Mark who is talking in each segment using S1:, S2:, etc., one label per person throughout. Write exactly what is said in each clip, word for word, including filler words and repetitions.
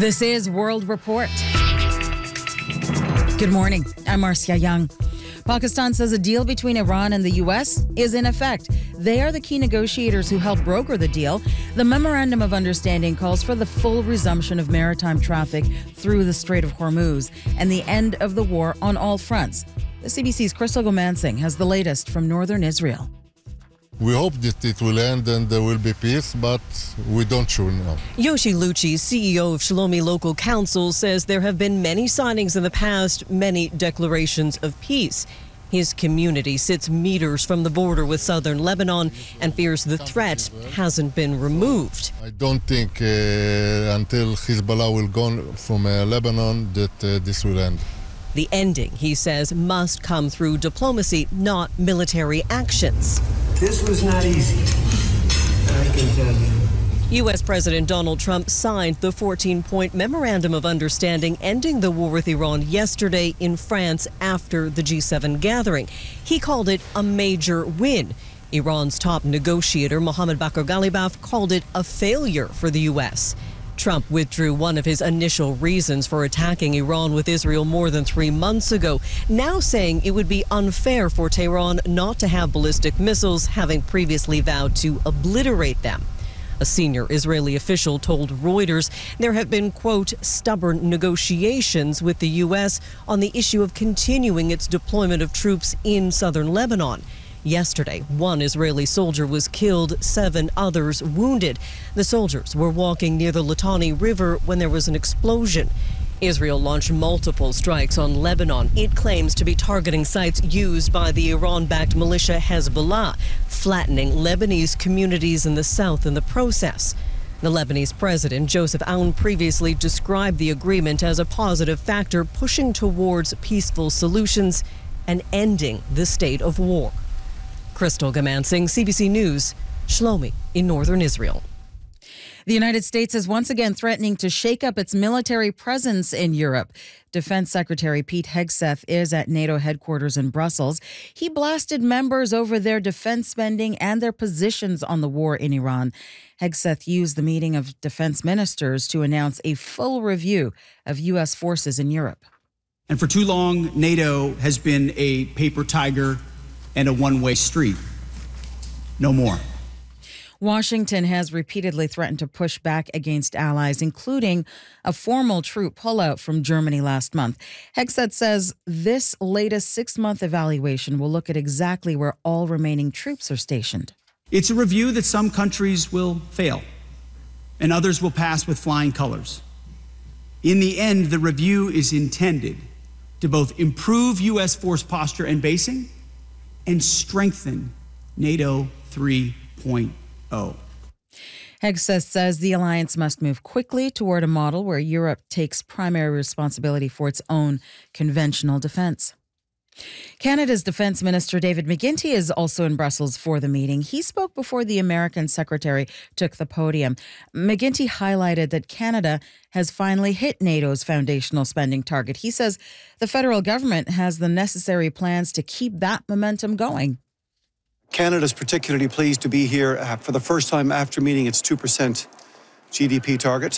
S1: This is World Report. Good morning. I'm Marcia Young. Pakistan says a deal between Iran and the U S is in effect. They are the key negotiators who helped broker the deal. The Memorandum of Understanding calls for the full resumption of maritime traffic through the Strait of Hormuz and the end of the war on all fronts. The C B C's Crystal Gomansing has the latest from northern Israel.
S2: We hope that it will end and there will be peace, but we don't sure know.
S3: Yoshi Lucci, C E O of Shlomi Local Council, says there have been many signings in the past, many declarations of peace. His community sits meters from the border with southern Lebanon and fears the threat hasn't been removed.
S2: I don't think uh, until Hezbollah will go from uh, Lebanon that uh, this will end.
S3: The ending, he says, must come through diplomacy, not military actions.
S4: This was not easy, I can tell you.
S3: U S President Donald Trump signed the fourteen-point Memorandum of Understanding ending the war with Iran yesterday in France after the G seven gathering. He called it a major win. Iran's top negotiator, Mohammad Bakr Ghalibaf, called it a failure for the U S. Trump withdrew one of his initial reasons for attacking Iran with Israel more than three months ago, now saying it would be unfair for Tehran not to have ballistic missiles, having previously vowed to obliterate them. A senior Israeli official told Reuters there have been, quote, stubborn negotiations with the U S on the issue of continuing its deployment of troops in southern Lebanon. Yesterday, one Israeli soldier was killed, seven others wounded. The soldiers were walking near the Litani River when there was an explosion. Israel launched multiple strikes on Lebanon. It claims to be targeting sites used by the Iran-backed militia Hezbollah, flattening Lebanese communities in the south in the process. The Lebanese president, Joseph Aoun, previously described the agreement as a positive factor pushing towards peaceful solutions and ending the state of war. Crystal Gomansing, C B C News, Shlomi in northern Israel.
S1: The United States is once again threatening to shake up its military presence in Europe. Defense Secretary Pete Hegseth is at NATO headquarters in Brussels. He blasted members over their defense spending and their positions on the war in Iran. Hegseth used the meeting of defense ministers to announce a full review of U S forces in Europe.
S5: And for too long, NATO has been a paper tiger and a one-way street. No more.
S1: Washington has repeatedly threatened to push back against allies, including a formal troop pullout from Germany last month. Hegseth says this latest six-month evaluation will look at exactly where all remaining troops are stationed.
S5: It's a review that some countries will fail and others will pass with flying colors. In the end, the review is intended to both improve U S force posture and basing and strengthen NATO three point oh.
S1: Hegseth says the alliance must move quickly toward a model where Europe takes primary responsibility for its own conventional defense. Canada's Defense Minister David McGuinty is also in Brussels for the meeting. He spoke before the American secretary took the podium. McGuinty highlighted that Canada has finally hit NATO's foundational spending target. He says the federal government has the necessary plans to keep that momentum going.
S6: Canada's particularly pleased to be here uh, for the first time after meeting its two percent G D P target,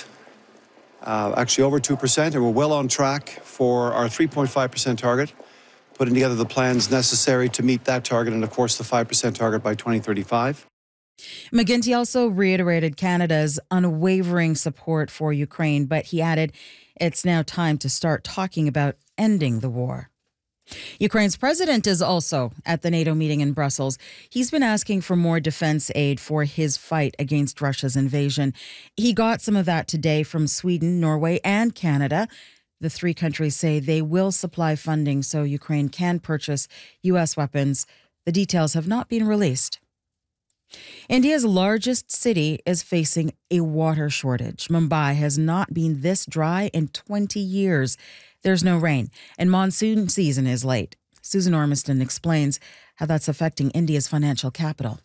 S6: uh, actually over two percent, and we're well on track for our three point five percent target, putting together the plans necessary to meet that target and, of course, the five percent target by twenty thirty-five.
S1: McGuinty also reiterated Canada's unwavering support for Ukraine, but he added it's now time to start talking about ending the war. Ukraine's president is also at the NATO meeting in Brussels. He's been asking for more defense aid for his fight against Russia's invasion. He got some of that today from Sweden, Norway, and Canada. The three countries say they will supply funding so Ukraine can purchase U S weapons. The details have not been released. India's largest city is facing a water shortage. Mumbai has not been this dry in twenty years. There's no rain, and monsoon season is late. Susan Ormiston explains how that's affecting India's financial capital.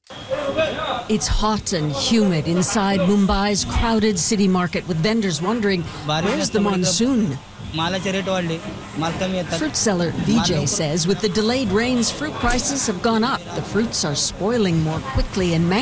S7: It's hot and humid inside Mumbai's crowded city market, with vendors wondering, where's the monsoon? Fruit seller Vijay says with the delayed rains, fruit prices have gone up. The fruits are spoiling more quickly, and mango